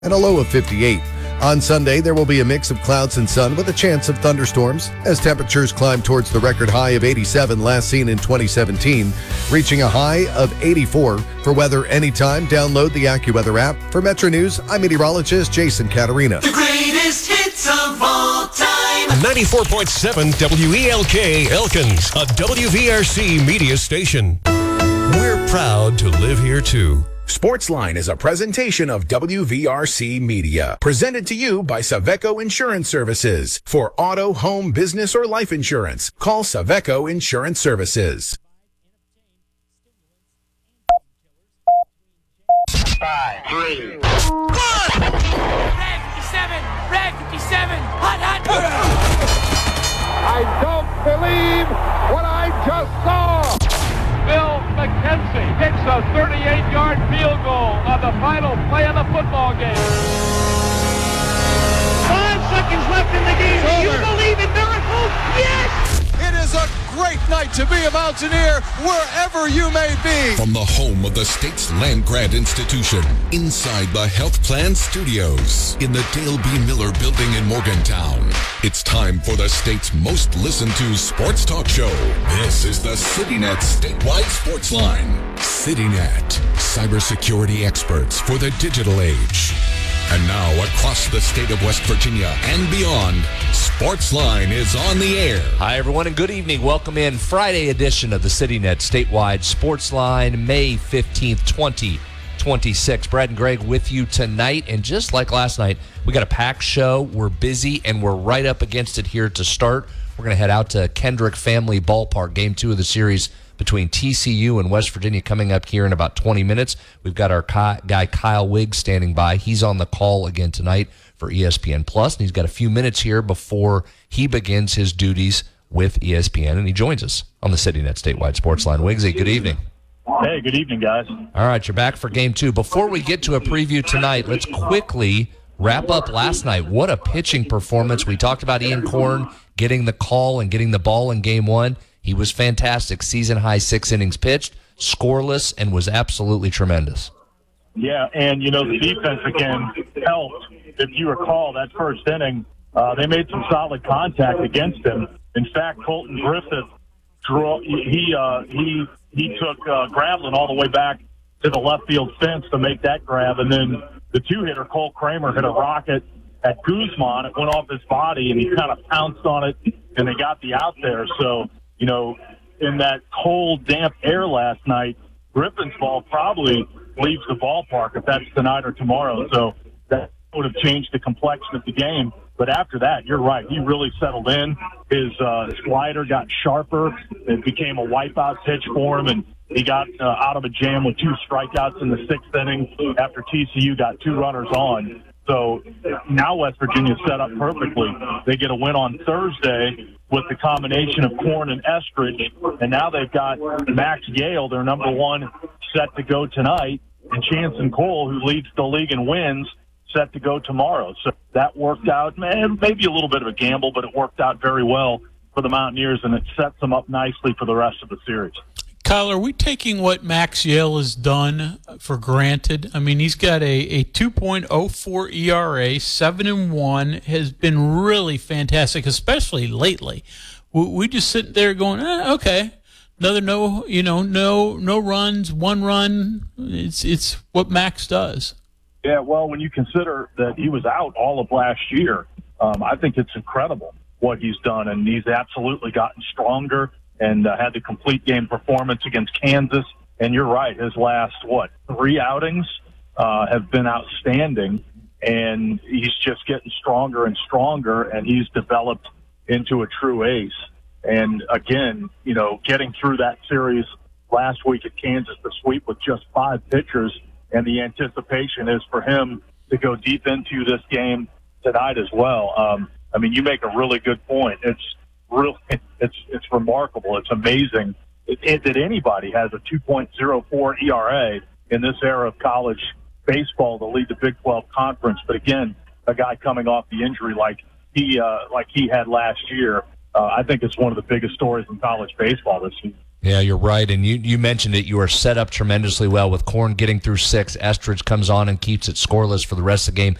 and a low of 58. On Sunday, there will be a mix of clouds and sun with a chance of thunderstorms as temperatures climb towards the record high of 87 last seen in 2017, reaching a high of 84. For weather anytime, download the AccuWeather app. For Metro News, I'm meteorologist Jason Caterina. The greatest hits of all time. 94.7 WELK Elkins, a WVRC media station. We're proud to live here too. Sportsline is a presentation of WVRC Media, presented to you by Saveco Insurance Services. For auto, home, business, or life insurance, call Saveco Insurance Services. 5, 3, 1. Red 57, hot. I don't believe what I just saw. Bill McKenzie kicks a 38-yard field goal on the final play of the football game. 5 seconds left in the game. Do you believe in miracles? Yes! It is a great night to be a Mountaineer wherever you may be. From the home of the state's land grant institution, inside the Health Plan Studios, in the Dale B. Miller Building in Morgantown, it's time for the state's most listened to sports talk show. This is the CityNet Statewide Sports Line. CityNet, cybersecurity experts for the digital age. And now, across the state of West Virginia and beyond, Sportsline is on the air. Hi, everyone, and good evening. Welcome in Friday edition of the CityNet Statewide Sportsline, May 15th, 2026. Brad and Greg with you tonight, and just like last night, we got a packed show. We're busy, and we're right up against it here to start. We're going to head out to Kendrick Family Ballpark, Game 2 of the series between TCU and West Virginia coming up here in about 20 minutes. We've got our guy Kyle Wiggs standing by. He's on the call again tonight for ESPN Plus, and he's got a few minutes here before he begins his duties with ESPN, and he joins us on the CityNet Statewide Sportsline. Wiggsy, good evening. Hey, good evening, guys. All right, you're back for Game 2. Before we get to a preview tonight, let's quickly wrap up last night. What a pitching performance. We talked about Ian Korn getting the call and getting the ball in Game 1. He was fantastic. Season-high 6 innings pitched, scoreless, and was absolutely tremendous. Yeah, and, the defense, again, helped. If you recall, that first inning, they made some solid contact against him. In fact, Colton Griffith, he took Gravlin all the way back to the left field fence to make that grab, and then the two-hitter, Cole Kramer, hit a rocket at Guzman. It went off his body, and he kind of pounced on it, and they got the out there. So, in that cold, damp air last night, Griffin's ball probably leaves the ballpark if that's tonight or tomorrow. So that would have changed the complexion of the game. But after that, you're right. He really settled in. His slider got sharper. It became a wipeout pitch for him, and he got out of a jam with 2 strikeouts in the 6th inning after TCU got 2 runners on. So now West Virginia's set up perfectly. They get a win on Thursday with the combination of Korn and Estridge, and now they've got Max Yale, their number 1, set to go tonight, and Chanson Cole, who leads the league in wins, set to go tomorrow. So that worked out, maybe a little bit of a gamble, but it worked out very well for the Mountaineers, and it sets them up nicely for the rest of the series. Kyle, are we taking what Max Yale has done for granted? I mean, he's got a 2.04 ERA, 7-1, has been really fantastic, especially lately. We just sit there going, okay, another no runs, 1 run. It's what Max does. Yeah, well, when you consider that he was out all of last year, I think it's incredible what he's done, and he's absolutely gotten stronger and had the complete game performance against Kansas. And you're right, his last, 3 outings have been outstanding, and he's just getting stronger and stronger, and he's developed into a true ace. And again, getting through that series last week at Kansas, the sweep with just 5 pitchers, and the anticipation is for him to go deep into this game tonight as well. You make a really good point. It's remarkable. It's amazing that anybody has a 2.04 ERA in this era of college baseball to lead the Big 12 Conference. But again, a guy coming off the injury like he had last year, I think it's one of the biggest stories in college baseball this season. Yeah, you're right. And you mentioned it. You are set up tremendously well with Korn getting through 6. Estridge comes on and keeps it scoreless for the rest of the game.